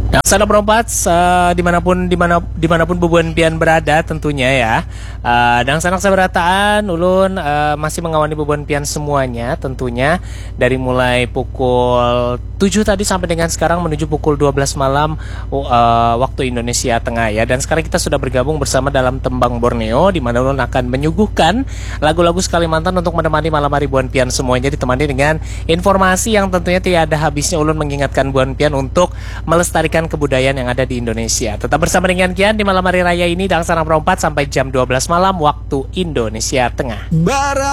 Nah, sana perempat dimanapun Bubuan Pian berada tentunya ya. Dan sanak sabarataan ulun masih mengawani Bubuan Pian semuanya tentunya dari mulai pukul 7 tadi sampai dengan sekarang menuju pukul 12 malam waktu Indonesia Tengah ya. Dan sekarang kita sudah bergabung bersama dalam Tembang Borneo di mana ulun akan menyuguhkan lagu-lagu Kalimantan untuk menemani malam hari Buan Pian semuanya, ditemani dengan informasi yang tentunya tidak ada habisnya. Ulun mengingatkan Buan Pian untuk melestarikan kebudayaan yang ada di Indonesia. Tetap bersama dengan Kian di malam hari raya ini, dan sarang perempat sampai jam 12 malam waktu Indonesia Tengah.